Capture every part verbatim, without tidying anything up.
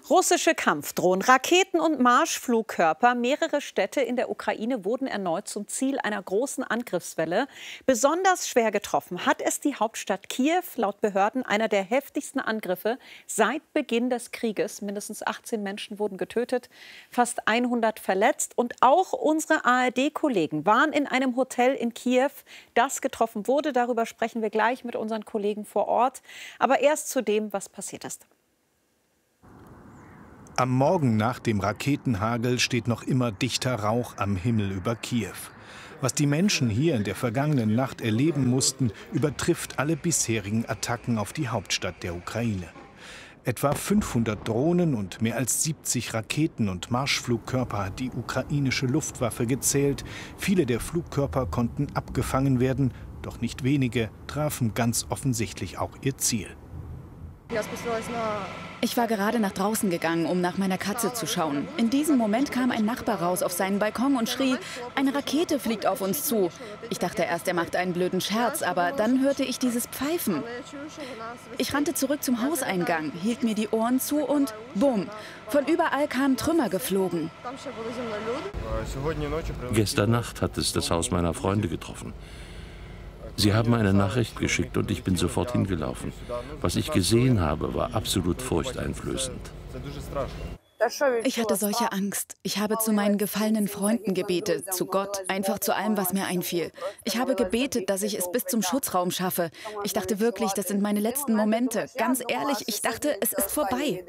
Russische Kampfdrohnen, Raketen und Marschflugkörper. Mehrere Städte in der Ukraine wurden erneut zum Ziel einer großen Angriffswelle. Besonders schwer getroffen hat es die Hauptstadt Kiew. Laut Behörden einer der heftigsten Angriffe seit Beginn des Krieges. Mindestens achtzehn Menschen wurden getötet, fast hundert verletzt. Und auch unsere A R D-Kollegen waren in einem Hotel in Kiew, das getroffen wurde. Darüber sprechen wir gleich mit unseren Kollegen vor Ort. Aber erst zu dem, was passiert ist. Am Morgen nach dem Raketenhagel steht noch immer dichter Rauch am Himmel über Kiew. Was die Menschen hier in der vergangenen Nacht erleben mussten, übertrifft alle bisherigen Attacken auf die Hauptstadt der Ukraine. Etwa fünfhundert Drohnen und mehr als siebzig Raketen und Marschflugkörper hat die ukrainische Luftwaffe gezählt. Viele der Flugkörper konnten abgefangen werden, doch nicht wenige trafen ganz offensichtlich auch ihr Ziel. Ich war gerade nach draußen gegangen, um nach meiner Katze zu schauen. In diesem Moment kam ein Nachbar raus auf seinen Balkon und schrie, eine Rakete fliegt auf uns zu. Ich dachte erst, er macht einen blöden Scherz, aber dann hörte ich dieses Pfeifen. Ich rannte zurück zum Hauseingang, hielt mir die Ohren zu und bumm, von überall kamen Trümmer geflogen. Gestern Nacht hat es das Haus meiner Freunde getroffen. Sie haben eine Nachricht geschickt und ich bin sofort hingelaufen. Was ich gesehen habe, war absolut furchteinflößend. Ich hatte solche Angst. Ich habe zu meinen gefallenen Freunden gebetet, zu Gott, einfach zu allem, was mir einfiel. Ich habe gebetet, dass ich es bis zum Schutzraum schaffe. Ich dachte wirklich, das sind meine letzten Momente. Ganz ehrlich, ich dachte, es ist vorbei.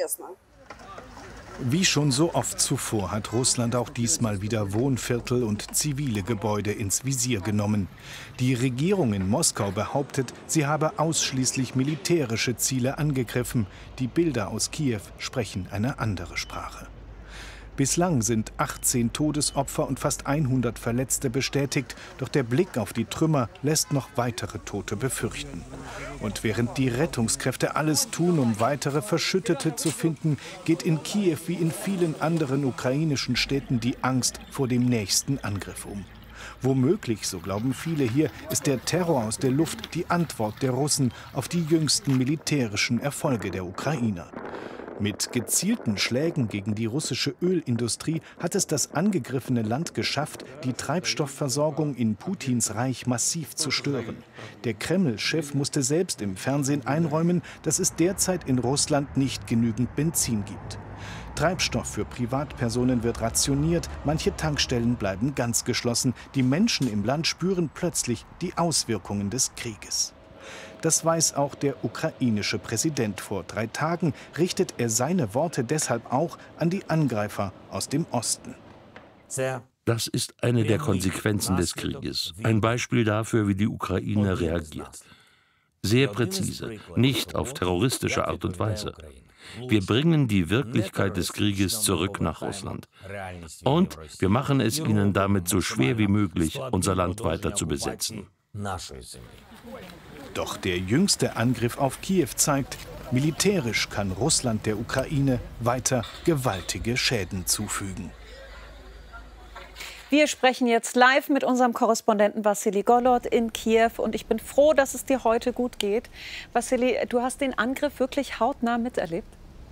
Wie schon so oft zuvor hat Russland auch diesmal wieder Wohnviertel und zivile Gebäude ins Visier genommen. Die Regierung in Moskau behauptet, sie habe ausschließlich militärische Ziele angegriffen. Die Bilder aus Kiew sprechen eine andere Sprache. Bislang sind achtzehn Todesopfer und fast hundert Verletzte bestätigt, doch der Blick auf die Trümmer lässt noch weitere Tote befürchten. Und während die Rettungskräfte alles tun, um weitere Verschüttete zu finden, geht in Kiew wie in vielen anderen ukrainischen Städten die Angst vor dem nächsten Angriff um. Womöglich, so glauben viele hier, ist der Terror aus der Luft die Antwort der Russen auf die jüngsten militärischen Erfolge der Ukrainer. Mit gezielten Schlägen gegen die russische Ölindustrie hat es das angegriffene Land geschafft, die Treibstoffversorgung in Putins Reich massiv zu stören. Der Kreml-Chef musste selbst im Fernsehen einräumen, dass es derzeit in Russland nicht genügend Benzin gibt. Treibstoff für Privatpersonen wird rationiert, manche Tankstellen bleiben ganz geschlossen. Die Menschen im Land spüren plötzlich die Auswirkungen des Krieges. Das weiß auch der ukrainische Präsident. Vor drei Tagen richtet er seine Worte deshalb auch an die Angreifer aus dem Osten. Das ist eine der Konsequenzen des Krieges. Ein Beispiel dafür, wie die Ukraine reagiert. Sehr präzise, nicht auf terroristische Art und Weise. Wir bringen die Wirklichkeit des Krieges zurück nach Russland. Und wir machen es ihnen damit so schwer wie möglich, unser Land weiter zu besetzen. Doch der jüngste Angriff auf Kiew zeigt, militärisch kann Russland der Ukraine weiter gewaltige Schäden zufügen. Wir sprechen jetzt live mit unserem Korrespondenten Wassili Golod in Kiew. Und ich bin froh, dass es dir heute gut geht. Wassili, du hast den Angriff wirklich hautnah miterlebt?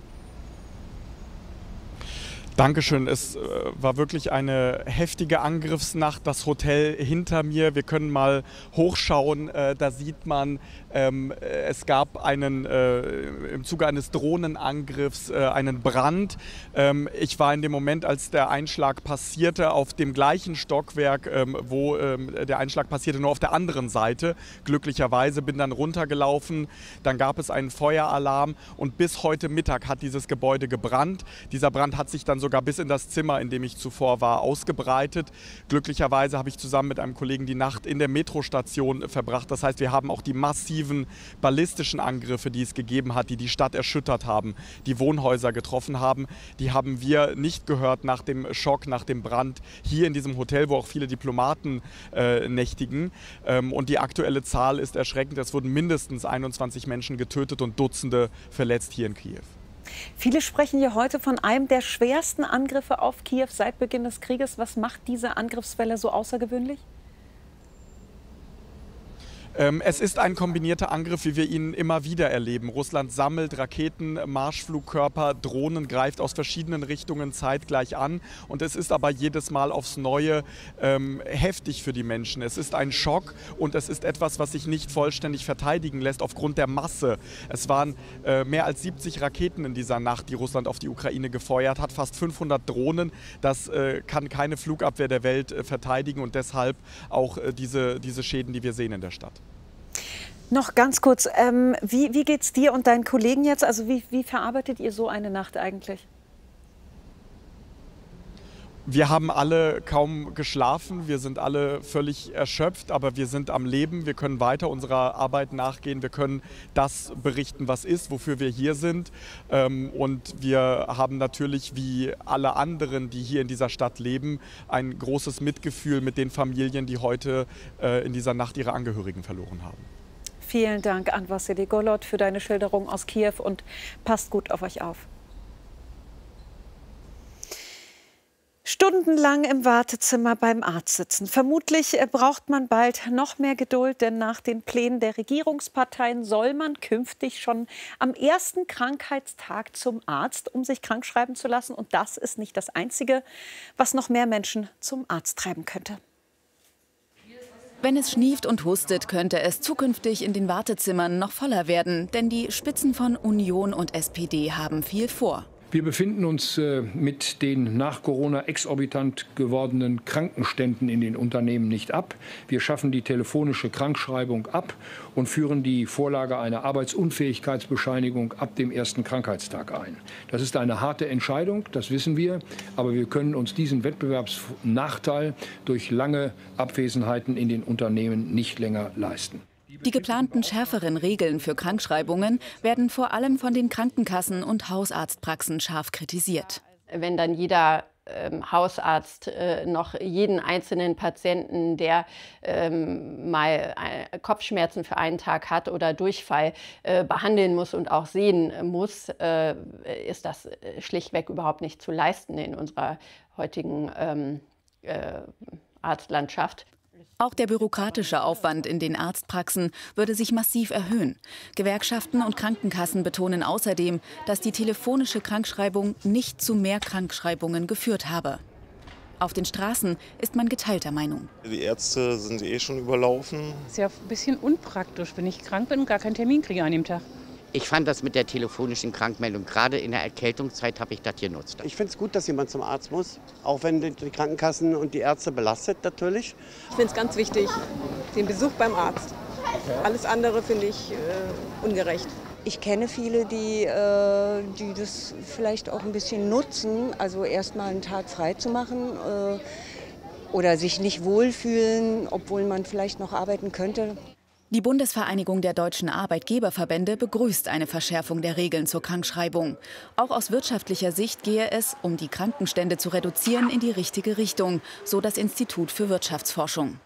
Dankeschön. Es äh, war wirklich eine heftige Angriffsnacht. Das Hotel hinter mir, wir können mal hochschauen, äh, da sieht man, ähm, es gab einen, äh, im Zuge eines Drohnenangriffs äh, einen Brand. Ähm, ich war in dem Moment, als der Einschlag passierte, auf dem gleichen Stockwerk, ähm, wo ähm, der Einschlag passierte, nur auf der anderen Seite. Glücklicherweise bin dann runtergelaufen, dann gab es einen Feueralarm und bis heute Mittag hat dieses Gebäude gebrannt. Dieser Brand hat sich dann so sogar bis in das Zimmer, in dem ich zuvor war, ausgebreitet. Glücklicherweise habe ich zusammen mit einem Kollegen die Nacht in der Metrostation verbracht. Das heißt, wir haben auch die massiven ballistischen Angriffe, die es gegeben hat, die die Stadt erschüttert haben, die Wohnhäuser getroffen haben, die haben wir nicht gehört nach dem Schock, nach dem Brand hier in diesem Hotel, wo auch viele Diplomaten äh, nächtigen. Ähm, und die aktuelle Zahl ist erschreckend. Es wurden mindestens einundzwanzig Menschen getötet und Dutzende verletzt hier in Kiew. Viele sprechen hier heute von einem der schwersten Angriffe auf Kiew seit Beginn des Krieges. Was macht diese Angriffswelle so außergewöhnlich? Es ist ein kombinierter Angriff, wie wir ihn immer wieder erleben. Russland sammelt Raketen, Marschflugkörper, Drohnen, greift aus verschiedenen Richtungen zeitgleich an. Und es ist aber jedes Mal aufs Neue ähm, heftig für die Menschen. Es ist ein Schock und es ist etwas, was sich nicht vollständig verteidigen lässt aufgrund der Masse. Es waren äh, mehr als siebzig Raketen in dieser Nacht, die Russland auf die Ukraine gefeuert hat, fast fünfhundert Drohnen. Das äh, kann keine Flugabwehr der Welt äh, verteidigen und deshalb auch äh, diese, diese Schäden, die wir sehen in der Stadt. Noch ganz kurz, ähm, wie, wie geht es dir und deinen Kollegen jetzt? Also wie, wie verarbeitet ihr so eine Nacht eigentlich? Wir haben alle kaum geschlafen, wir sind alle völlig erschöpft, aber wir sind am Leben, wir können weiter unserer Arbeit nachgehen, wir können das berichten, was ist, wofür wir hier sind. Und wir haben natürlich, wie alle anderen, die hier in dieser Stadt leben, ein großes Mitgefühl mit den Familien, die heute in dieser Nacht ihre Angehörigen verloren haben. Vielen Dank an Wassily Golod für deine Schilderung aus Kiew und passt gut auf euch auf. Stundenlang im Wartezimmer beim Arzt sitzen. Vermutlich braucht man bald noch mehr Geduld, denn nach den Plänen der Regierungsparteien soll man künftig schon am ersten Krankheitstag zum Arzt, um sich krankschreiben zu lassen. Und das ist nicht das Einzige, was noch mehr Menschen zum Arzt treiben könnte. Wenn es schnieft und hustet, könnte es zukünftig in den Wartezimmern noch voller werden. Denn die Spitzen von Union und S P D haben viel vor. Wir befinden uns äh, mit den nach Corona exorbitant gewordenen Krankenständen in den Unternehmen nicht ab. Wir schaffen die telefonische Krankschreibung ab und führen die Vorlage einer Arbeitsunfähigkeitsbescheinigung ab dem ersten Krankheitstag ein. Das ist eine harte Entscheidung, das wissen wir, aber wir können uns diesen Wettbewerbsnachteil durch lange Abwesenheiten in den Unternehmen nicht länger leisten. Die geplanten schärferen Regeln für Krankschreibungen werden vor allem von den Krankenkassen und Hausarztpraxen scharf kritisiert. Wenn dann jeder ähm, Hausarzt äh, noch jeden einzelnen Patienten, der ähm, mal äh, Kopfschmerzen für einen Tag hat oder Durchfall, äh, behandeln muss und auch sehen muss, äh, ist das schlichtweg überhaupt nicht zu leisten in unserer heutigen ähm, äh, Arztlandschaft. Auch der bürokratische Aufwand in den Arztpraxen würde sich massiv erhöhen. Gewerkschaften und Krankenkassen betonen außerdem, dass die telefonische Krankschreibung nicht zu mehr Krankschreibungen geführt habe. Auf den Straßen ist man geteilter Meinung. Die Ärzte sind eh schon überlaufen. Das ist ja ein bisschen unpraktisch, wenn ich krank bin und gar keinen Termin kriege an dem Tag. Ich fand das mit der telefonischen Krankmeldung, gerade in der Erkältungszeit habe ich das genutzt. Ich finde es gut, dass jemand zum Arzt muss, auch wenn die Krankenkassen und die Ärzte belastet natürlich. Ich finde es ganz wichtig, den Besuch beim Arzt. Alles andere finde ich äh, ungerecht. Ich kenne viele, die, äh, die das vielleicht auch ein bisschen nutzen, also erst mal einen Tag frei zu machen äh, oder sich nicht wohlfühlen, obwohl man vielleicht noch arbeiten könnte. Die Bundesvereinigung der deutschen Arbeitgeberverbände begrüßt eine Verschärfung der Regeln zur Krankschreibung. Auch aus wirtschaftlicher Sicht gehe es, um die Krankenstände zu reduzieren, in die richtige Richtung, so das Institut für Wirtschaftsforschung.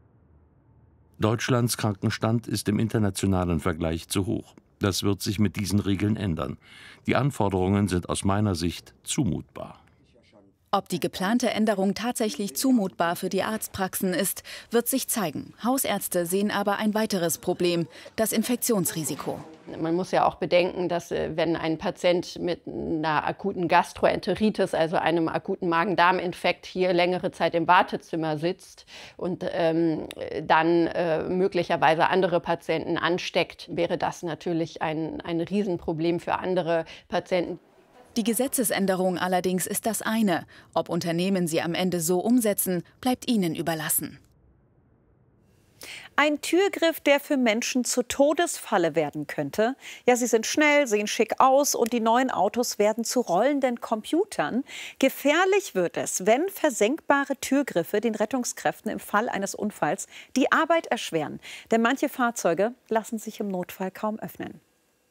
Deutschlands Krankenstand ist im internationalen Vergleich zu hoch. Das wird sich mit diesen Regeln ändern. Die Anforderungen sind aus meiner Sicht zumutbar. Ob die geplante Änderung tatsächlich zumutbar für die Arztpraxen ist, wird sich zeigen. Hausärzte sehen aber ein weiteres Problem, das Infektionsrisiko. Man muss ja auch bedenken, dass wenn ein Patient mit einer akuten Gastroenteritis, also einem akuten Magen-Darm-Infekt, hier längere Zeit im Wartezimmer sitzt und ähm, dann äh, möglicherweise andere Patienten ansteckt, wäre das natürlich ein, ein Riesenproblem für andere Patienten. Die Gesetzesänderung allerdings ist das eine. Ob Unternehmen sie am Ende so umsetzen, bleibt ihnen überlassen. Ein Türgriff, der für Menschen zur Todesfalle werden könnte. Ja, sie sind schnell, sehen schick aus und die neuen Autos werden zu rollenden Computern. Gefährlich wird es, wenn versenkbare Türgriffe den Rettungskräften im Fall eines Unfalls die Arbeit erschweren. Denn manche Fahrzeuge lassen sich im Notfall kaum öffnen.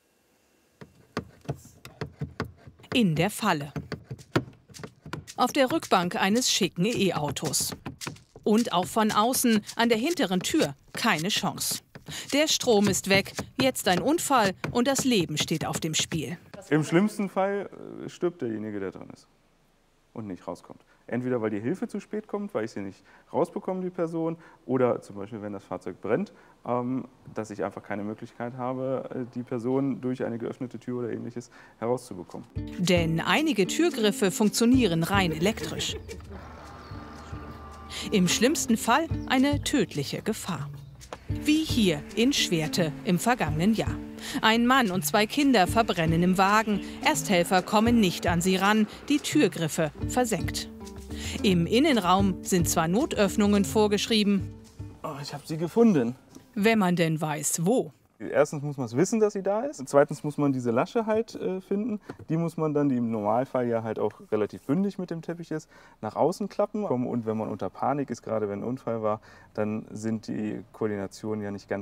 In der Falle. Auf der Rückbank eines schicken E-Autos. Und auch von außen an der hinteren Tür keine Chance. Der Strom ist weg, jetzt ein Unfall und das Leben steht auf dem Spiel. Im schlimmsten Fall stirbt derjenige, der drin ist und nicht rauskommt. Entweder weil die Hilfe zu spät kommt, weil ich sie nicht rausbekomme, die Person, oder zum Beispiel, wenn das Fahrzeug brennt, ähm, dass ich einfach keine Möglichkeit habe, die Person durch eine geöffnete Tür oder Ähnliches herauszubekommen. Denn einige Türgriffe funktionieren rein elektrisch. Im schlimmsten Fall eine tödliche Gefahr. Wie hier in Schwerte im vergangenen Jahr. Ein Mann und zwei Kinder verbrennen im Wagen. Ersthelfer kommen nicht an sie ran, die Türgriffe versenkt. Im Innenraum sind zwar Notöffnungen vorgeschrieben. Oh, ich habe sie gefunden. Wenn man denn weiß, wo. Erstens muss man es wissen, dass sie da ist. Und zweitens muss man diese Lasche halt äh, finden. Die muss man dann, die im Normalfall ja halt auch relativ bündig mit dem Teppich ist, nach außen klappen. Und wenn man unter Panik ist, gerade wenn ein Unfall war, dann sind die Koordinationen ja nicht ganz